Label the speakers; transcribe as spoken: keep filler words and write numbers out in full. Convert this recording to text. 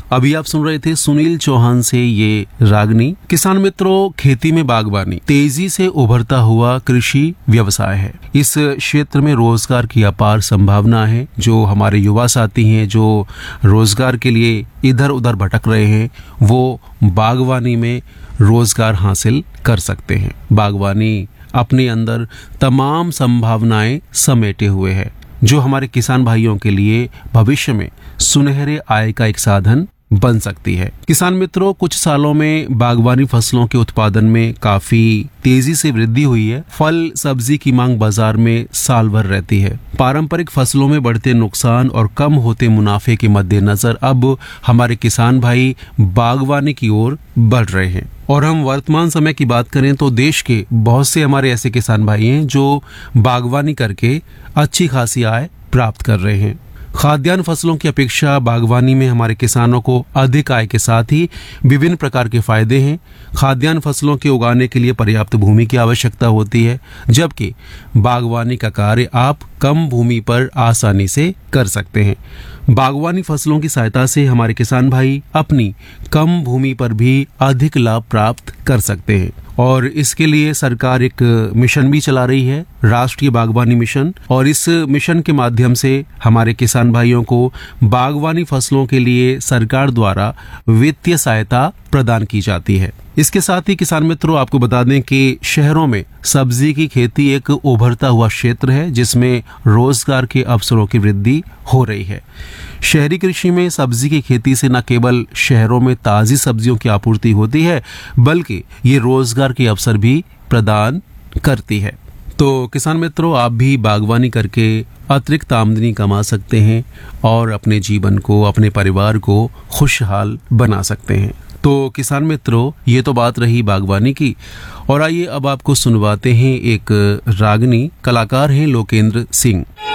Speaker 1: अभी आप सुन रहे थे सुनील चौहान से ये रागनी। किसान मित्रों, खेती में बागवानी तेजी से उभरता हुआ कृषि व्यवसाय है। इस क्षेत्र में रोजगार की अपार संभावना है। जो हमारे युवा साथी हैं जो रोजगार के लिए इधर उधर भटक रहे हैं, वो बागवानी में रोजगार हासिल कर सकते हैं। बागवानी अपने अंदर तमाम संभावनाएं समेटे हुए है, जो हमारे किसान भाइयों के लिए भविष्य में सुनहरे आय का एक साधन बन सकती है। किसान मित्रों, कुछ सालों में बागवानी फसलों के उत्पादन में काफी तेजी से वृद्धि हुई है। फल सब्जी की मांग बाजार में साल भर रहती है। पारंपरिक फसलों में बढ़ते नुकसान और कम होते मुनाफे के मद्देनजर अब हमारे किसान भाई बागवानी की ओर बढ़ रहे हैं। और हम वर्तमान समय की बात करें तो देश के बहुत से हमारे ऐसे किसान भाई हैं जो बागवानी करके अच्छी खासी आय प्राप्त कर रहे हैं। खाद्यान्न फसलों की अपेक्षा बागवानी में हमारे किसानों को अधिक आय के साथ ही विभिन्न प्रकार के फायदे हैं। खाद्यान्न फसलों के उगाने के लिए पर्याप्त भूमि की आवश्यकता होती है, जबकि बागवानी का कार्य आप कम भूमि पर आसानी से कर सकते हैं। बागवानी फसलों की सहायता से हमारे किसान भाई अपनी कम भूमि पर भी अधिक लाभ प्राप्त कर सकते हैं। और इसके लिए सरकार एक मिशन भी चला रही है, राष्ट्रीय बागवानी मिशन। और इस मिशन के माध्यम से हमारे किसान भाइयों को बागवानी फसलों के लिए सरकार द्वारा वित्तीय सहायता प्रदान की जाती है। इसके साथ ही किसान मित्रों, आपको बता दें कि शहरों में सब्जी की खेती एक उभरता हुआ क्षेत्र है, जिसमें रोजगार के अवसरों की वृद्धि हो रही है। शहरी कृषि में सब्जी की खेती से न केवल शहरों में ताजी सब्जियों की आपूर्ति होती है, बल्कि ये रोजगार के अवसर भी प्रदान करती है। तो किसान मित्रों, आप भी बागवानी करके अतिरिक्त आमदनी कमा सकते हैं और अपने जीवन को, अपने परिवार को खुशहाल बना सकते हैं। तो किसान मित्रों, ये तो बात रही बागवानी की। और आइए अब आपको सुनवाते हैं एक रागनी। कलाकार हैं लोकेंद्र सिंह।